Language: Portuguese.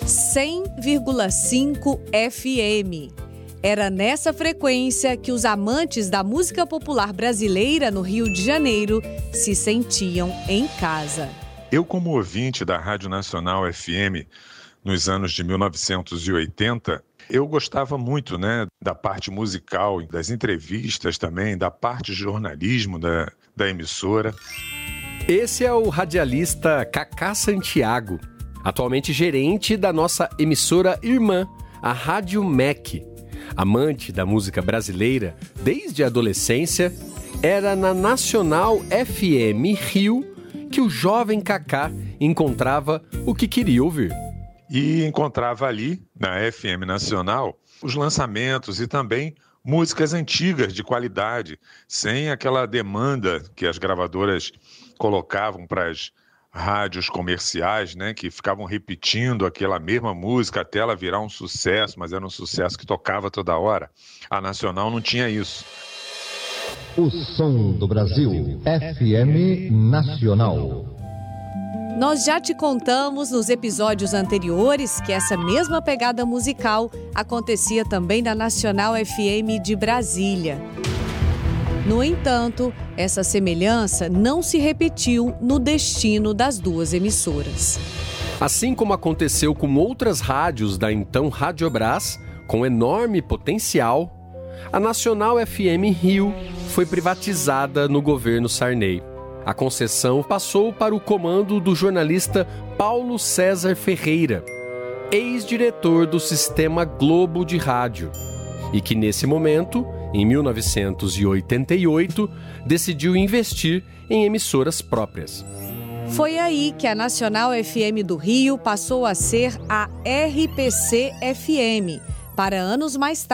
100,5 FM. Era nessa frequência que os amantes da música popular brasileira no Rio de Janeiro se sentiam em casa. Eu, como ouvinte da Rádio Nacional FM nos anos de 1980, eu gostava muito, da parte musical, das entrevistas também, da parte de jornalismo da emissora. Esse é o radialista Cacá Santiago, atualmente gerente da nossa emissora irmã, a Rádio MEC. Amante da música brasileira desde a adolescência, era na Nacional FM Rio que o jovem Cacá encontrava o que queria ouvir. E encontrava ali, na FM Nacional, os lançamentos e também músicas antigas de qualidade, sem aquela demanda que as gravadoras colocavam para as rádios comerciais, que ficavam repetindo aquela mesma música até ela virar um sucesso, mas era um sucesso que tocava toda hora. A Nacional não tinha isso. O som do Brasil, FM Nacional. Nós já te contamos nos episódios anteriores que essa mesma pegada musical acontecia também na Nacional FM de Brasília. No entanto, essa semelhança não se repetiu no destino das duas emissoras. Assim como aconteceu com outras rádios da então Radiobras, com enorme potencial, a Nacional FM Rio foi privatizada no governo Sarney. A concessão passou para o comando do jornalista Paulo César Ferreira, ex-diretor do Sistema Globo de Rádio, e que nesse momento, em 1988, decidiu investir em emissoras próprias. Foi aí que a Nacional FM do Rio passou a ser a RPC FM, para anos mais tarde